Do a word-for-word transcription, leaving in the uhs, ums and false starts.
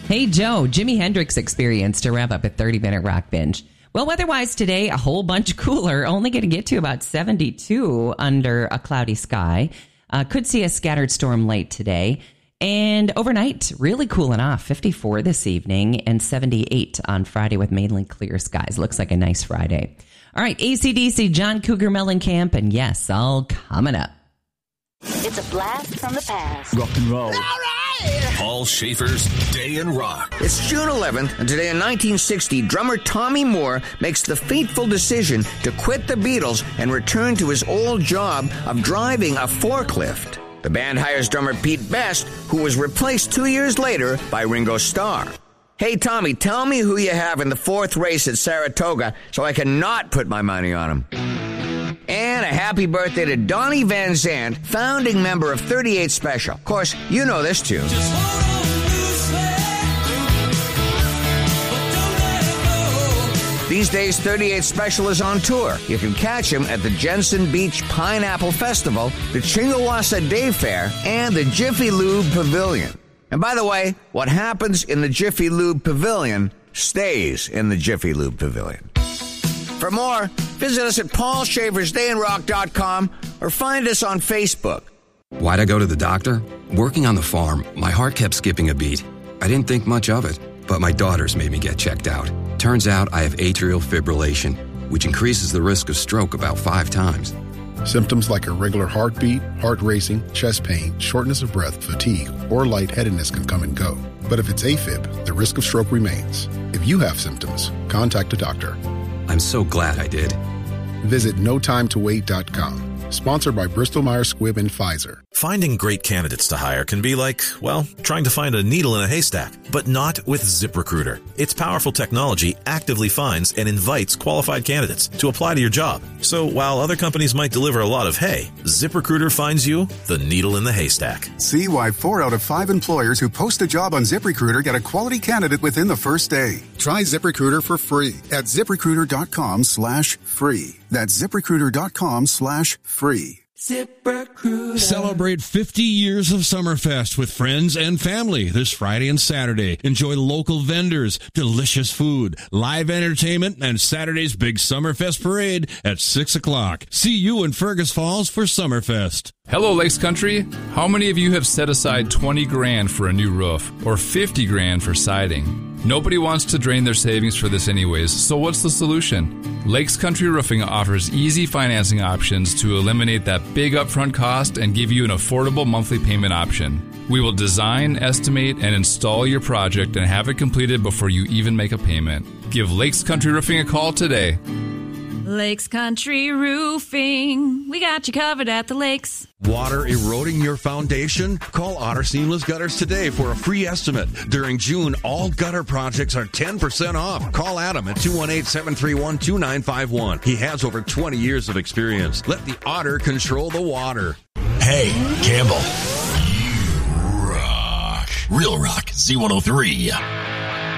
Hey, Joe, Jimi Hendrix Experience to wrap up a thirty-minute rock binge. Well, weather-wise today, a whole bunch cooler. Only going to get to about seventy-two under a cloudy sky. Uh, could see a scattered storm late today. And overnight, really cooling off. fifty-four this evening and seventy-eight on Friday with mainly clear skies. Looks like a nice Friday. All right, A C D C, John Cougar Mellencamp, and yes, all coming up. It's a blast from the past. Rock and roll. All right. Paul Schaefer's Day in Rock. It's June eleventh, and today in nineteen sixty, drummer Tommy Moore makes the fateful decision to quit the Beatles and return to his old job of driving a forklift. The band hires drummer Pete Best, who was replaced two years later by Ringo Starr. Hey, Tommy, tell me who you have in the fourth race at Saratoga so I can not put my money on him. And a happy birthday to Donnie Van Zandt, founding member of thirty-eight Special. Of course, you know this tune. Just hold on loosely, but don't let it go. These days, thirty-eight Special is on tour. You can catch him at the Jensen Beach Pineapple Festival, the Chingawassa Day Fair, and the Jiffy Lube Pavilion. And by the way, what happens in the Jiffy Lube Pavilion stays in the Jiffy Lube Pavilion. For more, visit us at paul schaefer's day in rock dot com or find us on Facebook. Why'd I go to the doctor? Working on the farm, my heart kept skipping a beat. I didn't think much of it, but my daughters made me get checked out. Turns out I have atrial fibrillation, which increases the risk of stroke about five times. Symptoms like irregular heartbeat, heart racing, chest pain, shortness of breath, fatigue, or lightheadedness can come and go. But if it's AFib, the risk of stroke remains. If you have symptoms, contact a doctor. I'm so glad I did. Visit no time to wait dot com. Sponsored by Bristol Myers Squibb and Pfizer. Finding great candidates to hire can be like, well, trying to find a needle in a haystack, but not with ZipRecruiter. Its powerful technology actively finds and invites qualified candidates to apply to your job. So while other companies might deliver a lot of hay, ZipRecruiter finds you the needle in the haystack. See why four out of five employers who post a job on ZipRecruiter get a quality candidate within the first day. Try ZipRecruiter for free at ZipRecruiter.com slash free. That's ZipRecruiter.com slash free. ZipRecruiter. Celebrate fifty years of Summerfest with friends and family this Friday and Saturday. Enjoy local vendors, delicious food, live entertainment, and Saturday's big Summerfest parade at six o'clock. See you in Fergus Falls for Summerfest. Hello, Lakes Country. How many of you have set aside twenty grand for a new roof or fifty grand for siding? Nobody wants to drain their savings for this anyways, so what's the solution? Lakes Country Roofing offers easy financing options to eliminate that big upfront cost and give you an affordable monthly payment option. We will design, estimate, and install your project and have it completed before you even make a payment. Give Lakes Country Roofing a call today. Lakes Country Roofing. We got you covered at the lakes. Water eroding your foundation? Call Otter Seamless Gutters today for a free estimate. During June, all gutter projects are ten percent off. Call Adam at two one eight, seven three one, two nine five one. He has over twenty years of experience. Let the Otter control the water. Hey, Campbell. You rock. Real rock, Z one oh three.